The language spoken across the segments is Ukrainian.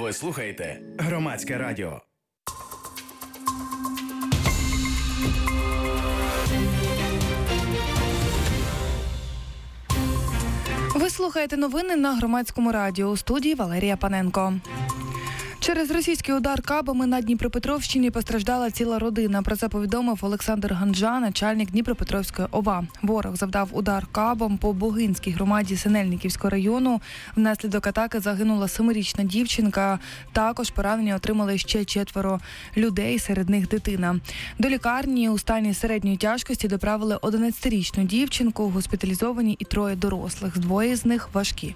Ви слухаєте Громадське радіо. Ви слухаєте новини на Громадському радіо. У студії Валерія Паненко. Через російський удар кабами на Дніпропетровщині постраждала ціла родина. Про це повідомив Олександр Ганджа, начальник Дніпропетровської ОВА. Ворог завдав удар кабом по Бугинській громаді Синельниківського району. Внаслідок атаки загинула 7-річна дівчинка. Також поранення отримали ще 4 людей, серед них дитина. До лікарні у стані середньої тяжкості доправили 11-річну дівчинку, госпіталізовані і 3 дорослих. 2 з них важкі.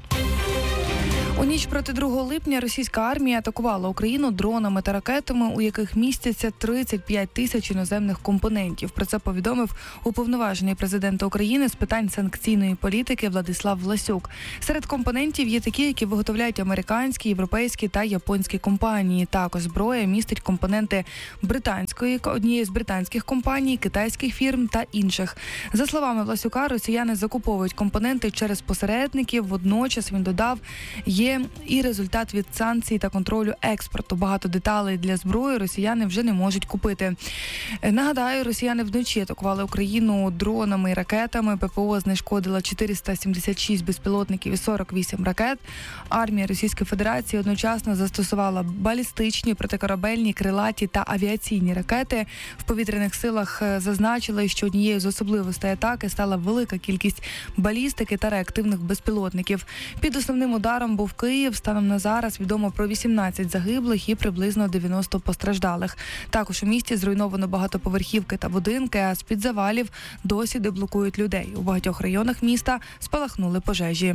У ніч проти 2 липня російська армія атакувала Україну дронами та ракетами, у яких містяться 35 тисяч іноземних компонентів. Про це повідомив уповноважений президента України з питань санкційної політики Владислав Власюк. Серед компонентів є такі, які виготовляють американські, європейські та японські компанії. Також зброя містить компоненти однієї з британських компаній, китайських фірм та інших. За словами Власюка, росіяни закуповують компоненти через посередників. Водночас, він додав, є і результат від санкцій та контролю експорту. Багато деталей для зброї росіяни вже не можуть купити. Нагадаю, росіяни вночі атакували Україну дронами і ракетами. ППО знешкодила 476 безпілотників і 48 ракет. Армія Російської Федерації одночасно застосувала балістичні, протикорабельні, крилаті та авіаційні ракети. В повітряних силах зазначили, що однією з особливостей атаки стала велика кількість балістики та реактивних безпілотників. Під основним ударом був Київ. Станом на зараз відомо про 18 загиблих і приблизно 90 постраждалих. Також у місті зруйновано багатоповерхівки та будинки, а з-під завалів досі деблокують людей. У багатьох районах міста спалахнули пожежі.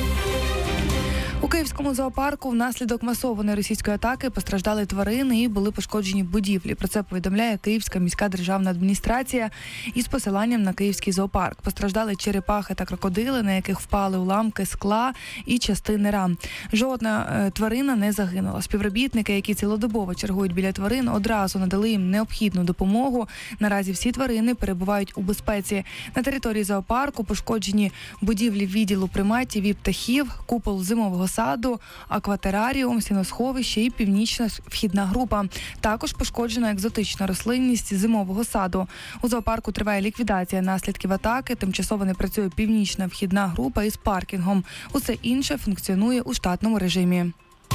У Київському зоопарку внаслідок масованої російської атаки постраждали тварини і були пошкоджені будівлі. Про це повідомляє Київська міська державна адміністрація із посиланням на Київський зоопарк. Постраждали черепахи та крокодили, на яких впали уламки скла і частини рам. Жодна тварина не загинула. Співробітники, які цілодобово чергують біля тварин, одразу надали їм необхідну допомогу. Наразі всі тварини перебувають у безпеці. На території зоопарку пошкоджені будівлі відділу приматів і птахів, купол зимового саду, акватераріум, сіносховище і північна вхідна група. Також пошкоджена екзотична рослинність зимового саду. У зоопарку триває ліквідація наслідків атаки, тимчасово не працює північна вхідна група із паркінгом. Усе інше функціонує у штатному режимі.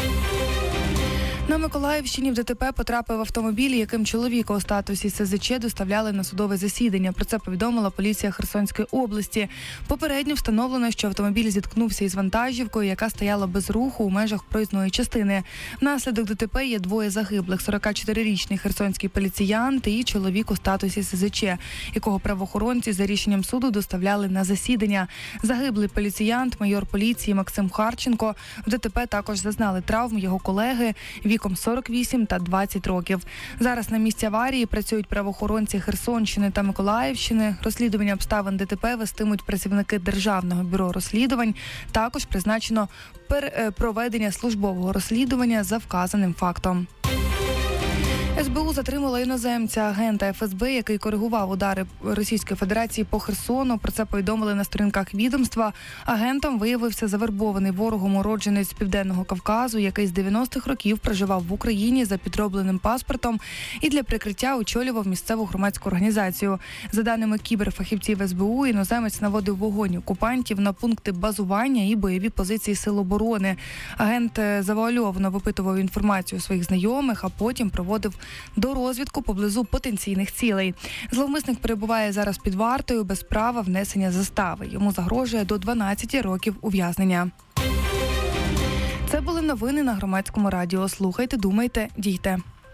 На Миколаївщині в ДТП потрапив автомобіль, яким чоловіка у статусі СЗЧ доставляли на судове засідання. Про це повідомила поліція Херсонської області. Попередньо встановлено, що автомобіль зіткнувся із вантажівкою, яка стояла без руху у межах проїзної частини. Внаслідок ДТП є 2 загиблих – 44-річний херсонський поліціянт і чоловік у статусі СЗЧ, якого правоохоронці за рішенням суду доставляли на засідання. Загиблий поліціянт, майор поліції Максим Харченко. В ДТП також зазнали травм його колеги віком 48 та 20 років. Зараз на місці аварії працюють правоохоронці Херсонщини та Миколаївщини. Розслідування обставин ДТП вестимуть працівники Державного бюро розслідувань. Також призначено проведення службового розслідування за вказаним фактом. СБУ затримала іноземця, агента ФСБ, який коригував удари Російської Федерації по Херсону. Про це повідомили на сторінках відомства. Агентом виявився завербований ворогом уродженець з Південного Кавказу, який з 90-х років проживав в Україні за підробленим паспортом і для прикриття очолював місцеву громадську організацію. За даними кіберфахівців СБУ, іноземець наводив вогонь окупантів на пункти базування і бойові позиції Сил оборони. Агент завуальовано випитував інформацію своїх знайомих, а потім проводив дорозвідку поблизу потенційних цілей. Зловмисник перебуває зараз під вартою без права внесення застави. Йому загрожує до 12 років ув'язнення. Це були новини на Громадському радіо. Слухайте, думайте, дійте.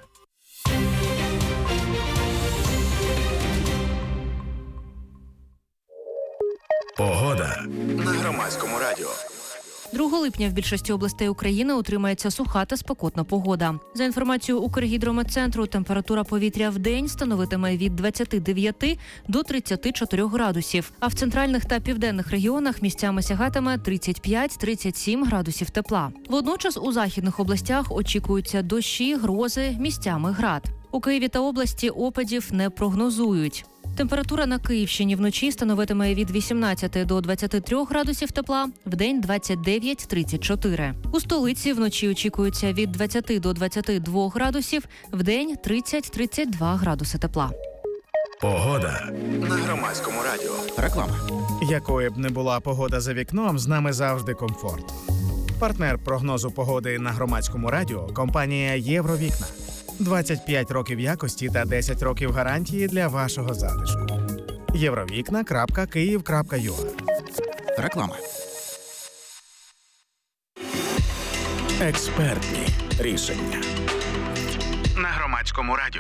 Погода на Громадському радіо. 2 липня в більшості областей України утримається суха та спекотна погода. За інформацією Укргідрометцентру, температура повітря в день становитиме від 29 до 34 градусів, а в центральних та південних регіонах місцями сягатиме 35-37 градусів тепла. Водночас у західних областях очікуються дощі, грози, місцями град. У Києві та області опадів не прогнозують. Температура на Київщині вночі становитиме від 18 до 23 градусів тепла, вдень 29-34. У столиці вночі очікується від 20 до 22 градусів, вдень 30-32 градуси тепла. Погода на Громадському радіо. Реклама. Якою б не була погода за вікном, з нами завжди комфорт. Партнер прогнозу погоди на Громадському радіо – компанія «Євровікна». 25 років якості та 10 років гарантії для вашого затишку. Євровікна.Київ.ua. Реклама. Експертні рішення на Громадському радіо.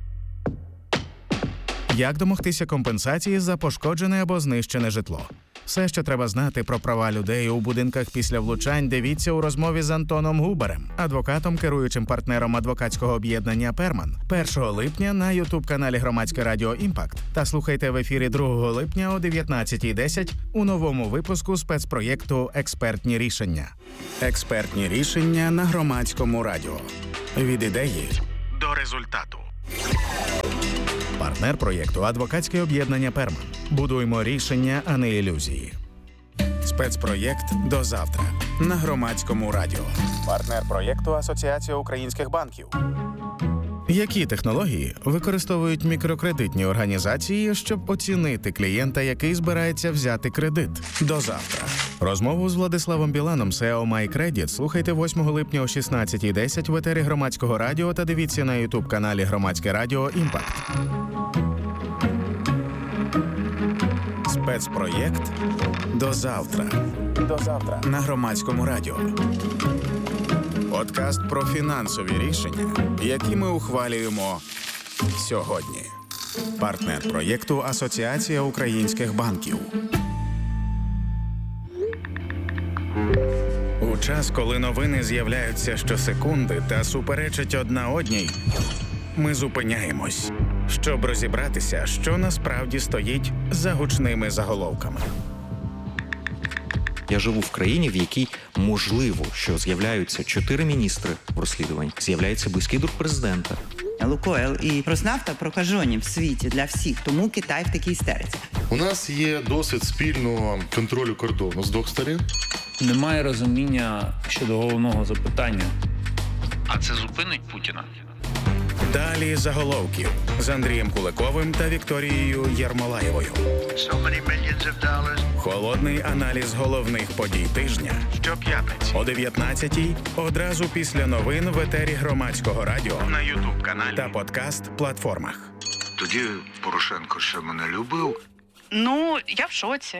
Як домогтися компенсації за пошкоджене або знищене житло? Все, що треба знати про права людей у будинках після влучань, дивіться у розмові з Антоном Губарем, адвокатом, керуючим партнером адвокатського об'єднання «Перман». 1 липня на ютуб-каналі Громадське радіо «Імпакт». Та слухайте в ефірі 2 липня о 19:10 у новому випуску спецпроєкту «Експертні рішення». Експертні рішення на Громадському радіо. Від ідеї до результату. Партнер проєкту – адвокатське об'єднання «Перман». Будуймо рішення, а не ілюзії. Спецпроєкт «До завтра» на Громадському радіо. Партнер проєкту – Асоціація українських банків. Які технології використовують мікрокредитні організації, щоб оцінити клієнта, який збирається взяти кредит? До завтра. Розмову з Владиславом Біланом, SEO MyCredit, слухайте 8 липня о 16:10 в етері Громадського радіо та дивіться на ютуб-каналі Громадське радіо «Імпакт». Спецпроєкт «До завтра». До завтра. На Громадському радіо. Подкаст про фінансові рішення, які ми ухвалюємо сьогодні. Партнер проєкту – Асоціація українських банків. У час, коли новини з'являються щосекунди та суперечать одна одній, ми зупиняємось, щоб розібратися, що насправді стоїть за гучними заголовками. Я живу в країні, в якій можливо, що з'являються 4 міністри в розслідуванні, з'являється близький друг президента. Лукойл і Роснафта прокажені в світі для всіх, тому Китай в такій істериці. У нас є досвід спільного контролю кордону з двох сторін. Немає розуміння щодо головного запитання. А це зупинить Путіна? Далі заголовків з Андрієм Куликовим та Вікторією Єрмолаєвою. Холодний аналіз головних подій тижня щоп'ятниці о 19:00 одразу після новин в етері Громадського радіо на ютуб-каналі та подкаст-платформах. Тоді Порошенко ще мене любив. Ну, я в шоці.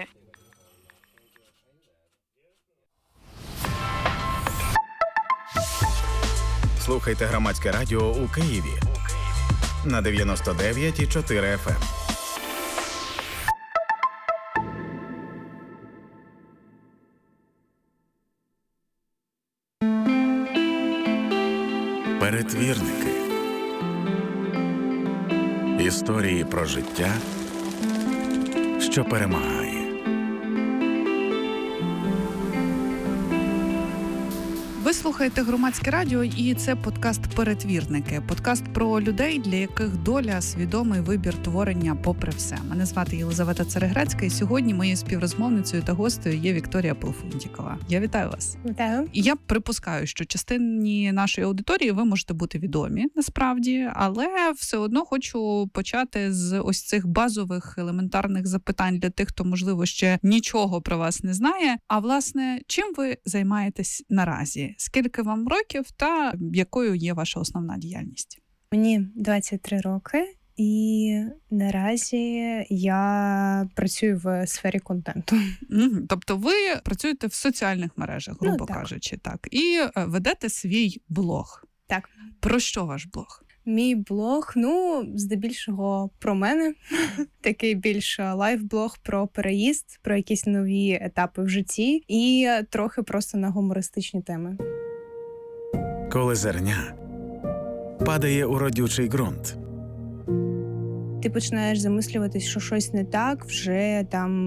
Слухайте Громадське радіо у Києві на 99,4 FM. Перетвірники. Історії про життя, що перемагає. Ви слухаєте Громадське радіо, і це подкаст «Перетвірники». Подкаст про людей, для яких доля – свідомий вибір творення попри все. Мене звати Єлизавета Цареградська, і сьогодні моєю співрозмовницею та гостею є Вікторія Пилфунтікова. Я вітаю вас. Вітаю. І я припускаю, що частині нашої аудиторії ви можете бути відомі, насправді, але все одно хочу почати з ось цих базових елементарних запитань для тих, хто, можливо, ще нічого про вас не знає. А, власне, чим ви займаєтесь наразі? Скільки вам років та якою є ваша основна діяльність? Мені 23 роки, і наразі я працюю в сфері контенту. Тобто ви працюєте в соціальних мережах, грубо кажучи, так. І ведете свій блог. Так. Про що ваш блог? Мій блог, здебільшого про мене. Такий більш лайф-блог про переїзд, про якісь нові етапи в житті і трохи просто на гумористичні теми. Коли зерня падає у родючий ґрунт. Ти починаєш замислюватись, що щось не так, вже там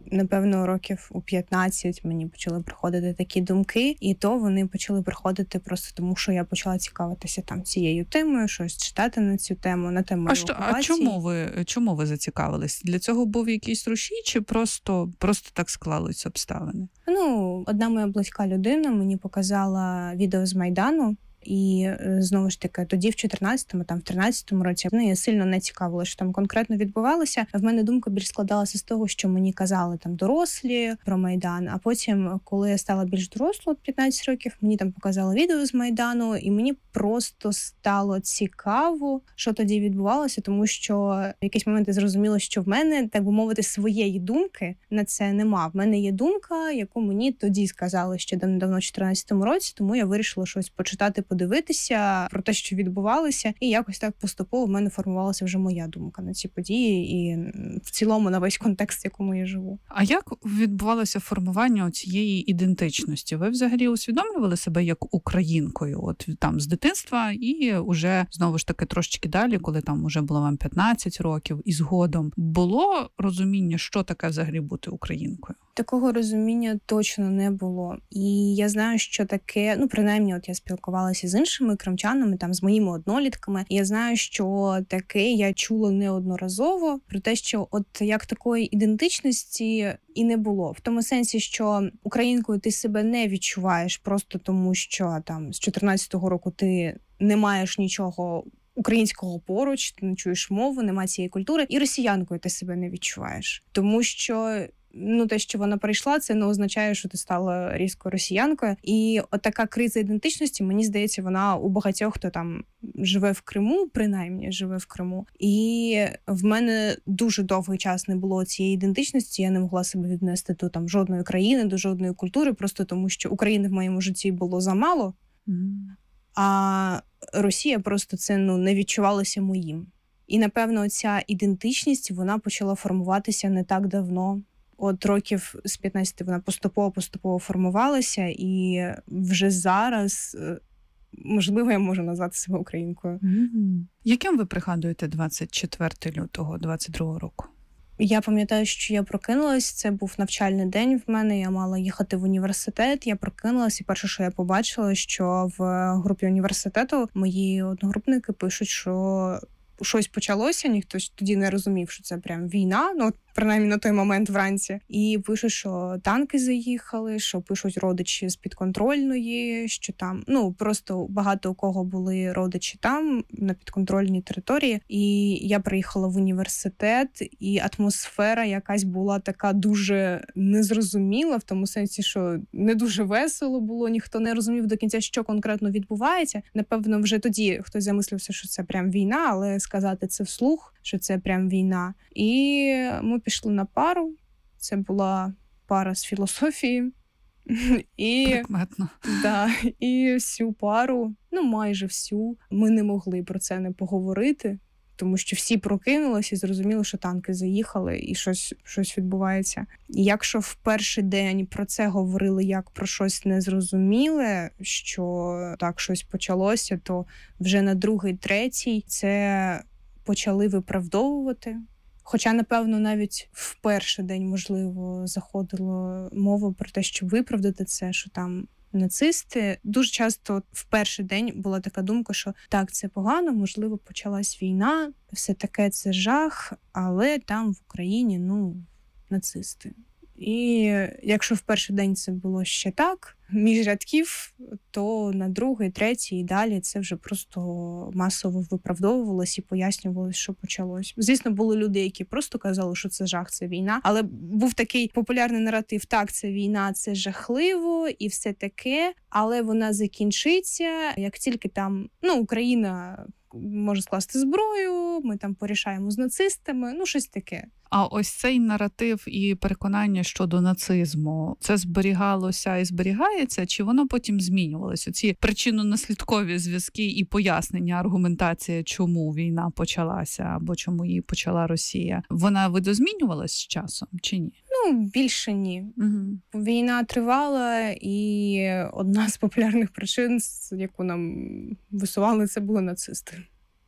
напевно, років у 15 мені почали приходити такі думки, і то вони почали приходити просто тому, що я почала цікавитися там цією темою, щось читати на цю тему, на тему окупації. Чому ви зацікавились? Для цього був якийсь рушій, чи просто так склались обставини? Одна моя близька людина мені показала відео з Майдану. І знову ж таки, тоді в 14-му, там в 13-му році, я сильно не цікавила, що там конкретно відбувалося. В мене думка більш складалася з того, що мені казали там дорослі про Майдан. А потім, коли я стала більш дорослою, 15 років, мені там показали відео з Майдану, і мені просто стало цікаво, що тоді відбувалося, тому що в якийсь момент я зрозуміла, що в мене, так би мовити, своєї думки на це нема. В мене є думка, яку мені тоді сказали ще давно в 14-му році, тому я вирішила щось почитати, подивитися про те, що відбувалося, і якось так поступово в мене формувалася вже моя думка на ці події і в цілому на весь контекст, в якому я живу. А як відбувалося формування цієї ідентичності? Ви взагалі усвідомлювали себе як українкою, от там з дитинства і уже знову ж таки трошечки далі, коли там уже було вам 15 років і згодом було розуміння, що таке взагалі бути українкою? Такого розуміння точно не було. І я знаю, що таке, принаймні, от я спілкувалася з іншими кримчанами, там з моїми однолітками. Я знаю, що таке я чула неодноразово про те, що от як такої ідентичності і не було. В тому сенсі, що українкою ти себе не відчуваєш просто тому, що там з 14-го року ти не маєш нічого українського поруч, ти не чуєш мову, немає цієї культури, і росіянкою ти себе не відчуваєш. Тому що те, що вона прийшла, це не означає, що ти стала різко росіянкою. І от така криза ідентичності, мені здається, вона у багатьох, хто там живе в Криму, принаймні живе в Криму. І в мене дуже довгий час не було цієї ідентичності, я не могла себе віднести до там жодної країни, до жодної культури, просто тому що України в моєму житті було замало, а Росія просто це не відчувалося моїм. І, напевно, ця ідентичність, вона почала формуватися не так давно. От років з 15 вона поступово формувалася, і вже зараз, можливо, я можу назвати себе українкою. Яким ви пригадуєте 24 лютого 22 року? Я пам'ятаю, що я прокинулась, це був навчальний день в мене, я мала їхати в університет, я прокинулась, і перше, що я побачила, що в групі університету мої одногрупники пишуть, що щось почалося, ніхто тоді не розумів, що це прям війна, принаймні на той момент вранці. І пишуть, що танки заїхали, що пишуть родичі з підконтрольної, що там, просто багато у кого були родичі там, на підконтрольній території. І я приїхала в університет, і атмосфера якась була така дуже незрозуміла, в тому сенсі, що не дуже весело було, ніхто не розумів до кінця, що конкретно відбувається. Напевно, вже тоді хтось замислився, що це прям війна, але сказати це вслух, що це прям війна. І ми пішли на пару. Це була пара з філософії. Прикметно. І всю пару, майже всю, ми не могли про це не поговорити, тому що всі прокинулися і зрозуміли, що танки заїхали і щось відбувається. І якщо в перший день про це говорили як про щось незрозуміле, що так щось почалося, то вже на другий, третій це почали виправдовувати. Хоча, напевно, навіть в перший день, можливо, заходила мова про те, щоб виправдати це, що там нацисти. Дуже часто в перший день була така думка, що так, це погано, можливо, почалась війна, все таке це жах, але там в Україні, нацисти. І якщо в перший день це було ще так, між рядків, то на другий, третій і далі це вже просто масово виправдовувалось і пояснювалось, що почалось. Звісно, були люди, які просто казали, що це жах, це війна, але був такий популярний наратив: так, це війна, це жахливо і все таке, але вона закінчиться, як тільки там, Україна може скласти зброю, ми там порішаємо з нацистами, щось таке. А ось цей наратив і переконання щодо нацизму, це зберігалося і зберігається, чи воно потім змінювалося? Ці причинно-наслідкові зв'язки і пояснення, аргументація, чому війна почалася або чому її почала Росія, вона видозмінювалась з часом чи ні? Більше ні. Війна тривала, і одна з популярних причин, яку нам висували, це були нацисти.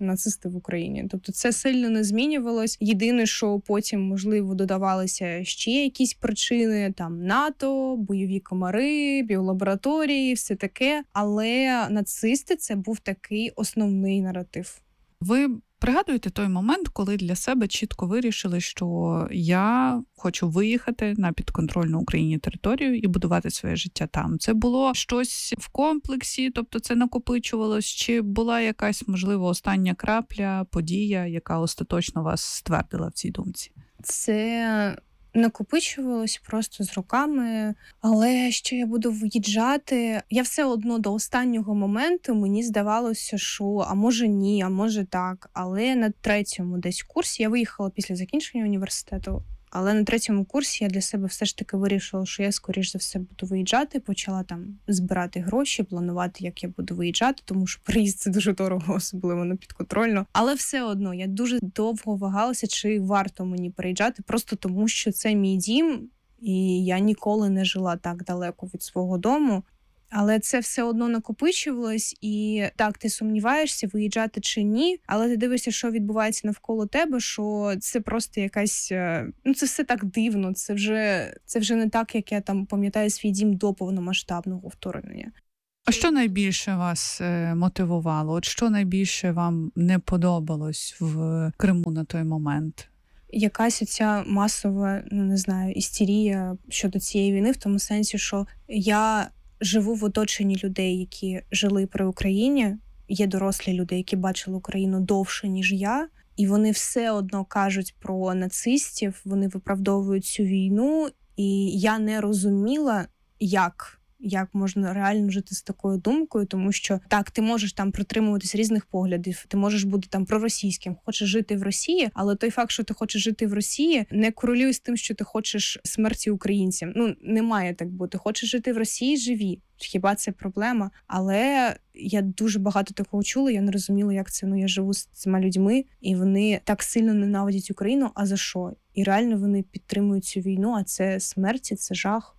нацисти в Україні. Тобто це сильно не змінювалось. Єдине, що потім, можливо, додавалися ще якісь причини, там НАТО, бойові комари, біолабораторії, все таке. Але нацисти – це був такий основний наратив. Ви пригадуєте той момент, коли для себе чітко вирішили, що я хочу виїхати на підконтрольну Україні територію і будувати своє життя там? Це було щось в комплексі, тобто це накопичувалось, чи була якась, можливо, остання крапля, подія, яка остаточно вас ствердила в цій думці? Це накопичувалось просто з роками, але що я буду виїжджати, я все одно до останнього моменту мені здавалося, що а може ні, а може так, але на 3-му десь курсі, я виїхала після закінчення університету, але на 3-му курсі я для себе все ж таки вирішила, що я, скоріш за все, буду виїжджати, почала там збирати гроші, планувати, як я буду виїжджати, тому що приїзд – це дуже дорого, особливо на підконтрольно. Але все одно, я дуже довго вагалася, чи варто мені переїжджати, просто тому, що це мій дім, і я ніколи не жила так далеко від свого дому. Але це все одно накопичувалось, і так, ти сумніваєшся, виїжджати чи ні, але ти дивишся, що відбувається навколо тебе, що це просто якась... це все так дивно, це вже не так, як я там пам'ятаю свій дім до повномасштабного вторгнення. А що найбільше вас мотивувало? От що найбільше вам не подобалось в Криму на той момент? Якась оця масова, істерія щодо цієї війни, в тому сенсі, що я живу в оточенні людей, які жили при Україні. Є дорослі люди, які бачили Україну довше, ніж я. І вони все одно кажуть про нацистів, вони виправдовують цю війну. І я не розуміла, як можна реально жити з такою думкою, тому що так, ти можеш там притримуватись різних поглядів, ти можеш бути там проросійським, хочеш жити в Росії, але той факт, що ти хочеш жити в Росії, не корелює з тим, що ти хочеш смерті українцям. Не має так бути. Хочеш жити в Росії – живі. Хіба це проблема? Але я дуже багато такого чула, я не розуміла, як це. Я живу з цими людьми, і вони так сильно ненавидять Україну, а за що? І реально вони підтримують цю війну, а це смерті, це жах.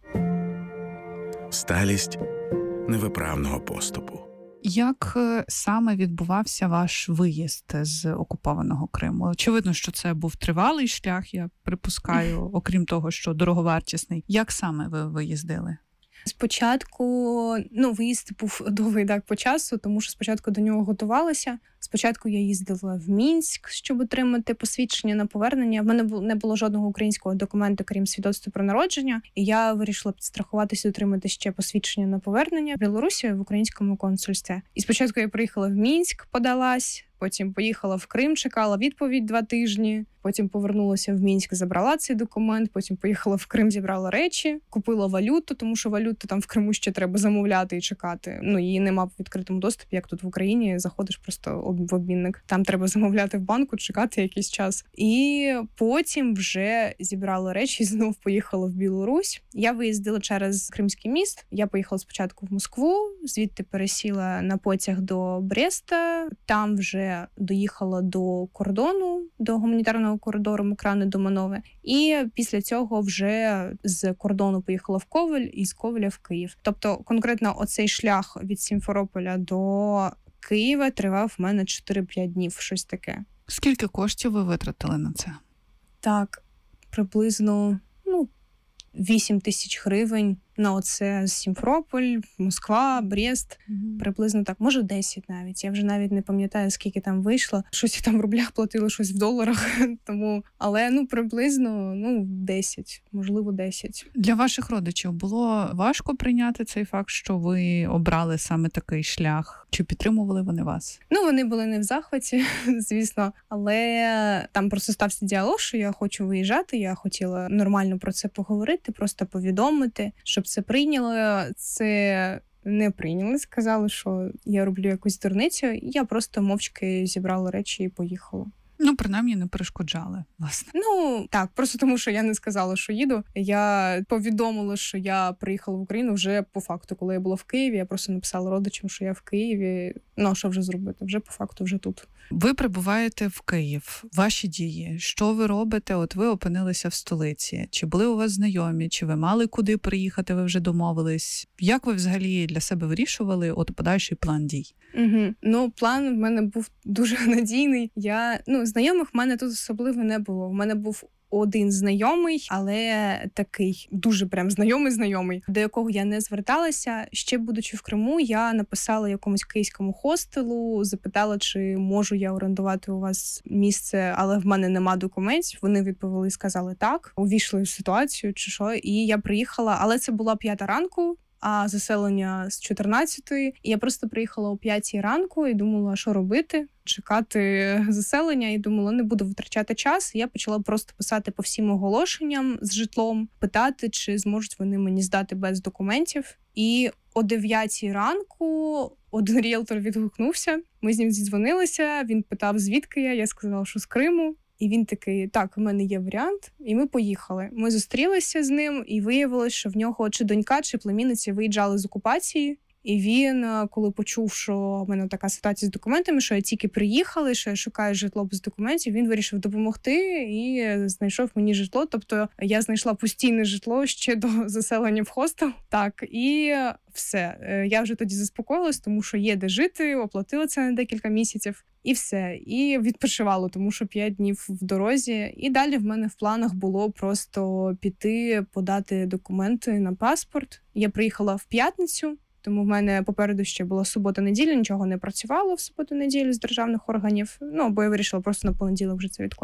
Сталість невиправного поступу. Як саме відбувався ваш виїзд з окупованого Криму? Очевидно, що це був тривалий шлях, я припускаю, окрім того, що дороговартісний. Як саме ви виїздили? Спочатку, виїзд був довгий так по часу, тому що спочатку до нього готувалася. Спочатку я їздила в Мінськ, щоб отримати посвідчення на повернення. В мене не було жодного українського документу, крім свідоцтва про народження. І я вирішила підстрахуватися, отримати ще посвідчення на повернення в Білорусі в українському консульстві. І спочатку я приїхала в Мінськ, подалась, потім поїхала в Крим, чекала відповідь 2 тижні, потім повернулася в Мінськ, забрала цей документ, потім поїхала в Крим, зібрала речі, купила валюту, тому що валюту там в Криму ще треба замовляти і чекати. Її нема в відкритому доступі, як тут в Україні, заходиш просто в обмінник. Там треба замовляти в банку, чекати якийсь час. І потім вже зібрала речі і знов поїхала в Білорусь. Я виїздила через Кримський міст. Я поїхала спочатку в Москву, звідти пересіла на потяг до Бреста, там вже доїхала до кордону, до гуманітарного коридору Мокрани до Манове. І після цього вже з кордону поїхала в Ковель і з Ковеля в Київ. Тобто конкретно оцей шлях від Сімферополя до Києва тривав в мене 4-5 днів, щось таке. Скільки коштів ви витратили на це? Так, приблизно 8 тисяч гривень на оце Сімферополь, Москва, Брест. Приблизно так. Може 10 навіть. Я вже навіть не пам'ятаю, скільки там вийшло. Щось я там в рублях платила, щось в доларах. Але приблизно 10, можливо 10. Для ваших родичів було важко прийняти цей факт, що ви обрали саме такий шлях? Чи підтримували вони вас? Вони були не в захваті, звісно. Але там просто стався діалог, що я хочу виїжджати. Я хотіла нормально про це поговорити, просто повідомити, щоб це прийняли. Це не прийняли. Сказали, що я роблю якусь дурницю. Я просто мовчки зібрала речі і поїхала. Ну, принаймні, не перешкоджали, власне. Ну, так, просто тому, що я не сказала, що їду. Я повідомила, що я приїхала в Україну вже по факту, коли я була в Києві. Я просто написала родичам, що я в Києві. Ну, а що вже зробити? Вже по факту, вже тут. Ви прибуваєте в Київ. Ваші дії. Що ви робите? От ви опинилися в столиці. Чи були у вас знайомі? Чи ви мали куди приїхати? Ви вже домовились? Як ви взагалі для себе вирішували от подальший план дій? Угу. Ну, план в мене був дуже надійний. Знайомих в мене тут особливо не було. У мене був один знайомий, але такий дуже прям знайомий, до якого я не зверталася. Ще будучи в Криму, я написала якомусь київському хостелу, запитала, чи можу я орендувати у вас місце, але в мене нема документів. Вони відповіли, сказали так, увійшли в ситуацію чи що. І я приїхала, але це була 5 ранку. А заселення з 14-ї. І я просто приїхала о 5 ранку і думала, що робити, чекати заселення. І думала, не буду витрачати час. І я почала просто писати по всім оголошенням з житлом, питати, чи зможуть вони мені здати без документів. І о 9 ранку один ріелтор відгукнувся. Ми з ним зідзвонилися, він питав, звідки я сказала, що з Криму. І він такий, так, у мене є варіант. І ми поїхали. Ми зустрілися з ним, і виявилось, що в нього чи донька, чи племінниця виїжджали з окупації. І він, коли почув, що в мене така ситуація з документами, що я тільки приїхала, що я шукаю житло без документів, він вирішив допомогти і знайшов мені житло. Тобто я знайшла постійне житло ще до заселення в хостел. Так, і все. Я вже тоді заспокоїлась, тому що є де жити, оплатила це на декілька місяців. І все. І відпочивала, тому що 5 днів в дорозі. І далі в мене в планах було просто піти, подати документи на паспорт. Я приїхала в п'ятницю, тому в мене попереду ще була субота-неділя, нічого не працювало в суботу-неділю з державних органів. Бо я вирішила просто на понеділок вже це відкласти.